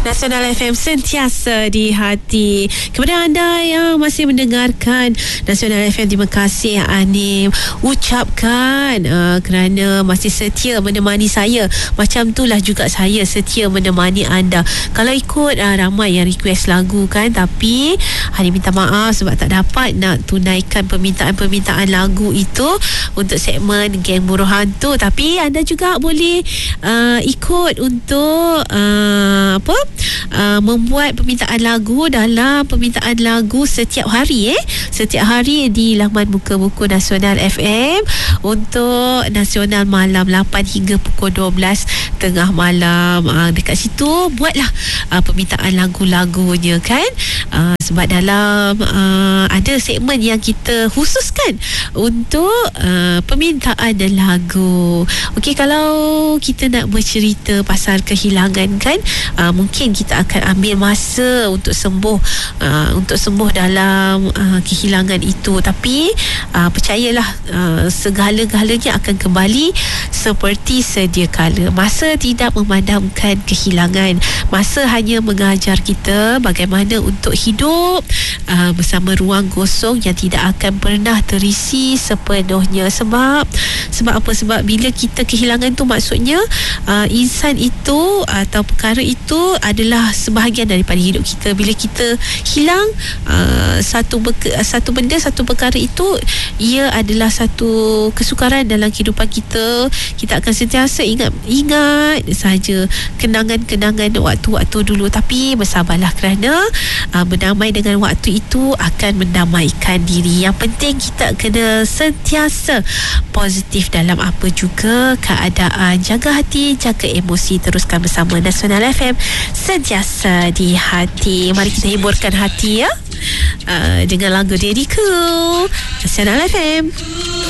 Nasional FM sentiasa di hati. Kepada anda yang masih mendengarkan Nasional FM, terima kasih Anim ucapkan kerana masih setia menemani saya. Macam itulah juga saya setia menemani anda. Kalau ikut ramai yang request lagu kan, tapi Anim minta maaf sebab tak dapat nak tunaikan permintaan lagu itu untuk segmen Geng Buruh Hantu. Tapi anda juga boleh ikut untuk membuat permintaan lagu dalam permintaan lagu setiap hari setiap hari di laman muka buku Nasional FM untuk Nasional malam 8 hingga pukul 12 tengah malam. Dekat situ buatlah permintaan lagu-lagunya kan, sebab dalam ada segmen yang kita khususkan untuk permintaan lagu. Okey, kalau kita nak bercerita pasal kehilangan kan, mungkin kita akan ambil masa untuk sembuh dalam kehilangan itu. Tapi percayalah, segala-galanya akan kembali seperti sedia kala. Masa tidak memandangkan kehilangan. Masa hanya mengajar kita bagaimana untuk hidup bersama ruang kosong yang tidak akan pernah terisi sepenuhnya. Sebab apa? Sebab bila kita kehilangan tu, maksudnya insan itu atau perkara itu adalah sebahagian daripada hidup kita. Bila kita hilang satu benda, satu perkara itu, ia adalah satu kesukaran dalam kehidupan kita. Kita akan sentiasa ingat saja kenangan-kenangan waktu-waktu dulu. Tapi bersabarlah, kerana berdamai dengan waktu itu akan mendamaikan diri. Yang penting kita kena sentiasa positif dalam apa juga keadaan. Jaga hati, jaga emosi. Teruskan bersama Nasional FM sentiasa di hati. Mari kita hiburkan hati dengan lagu Diriku. Nasional FM.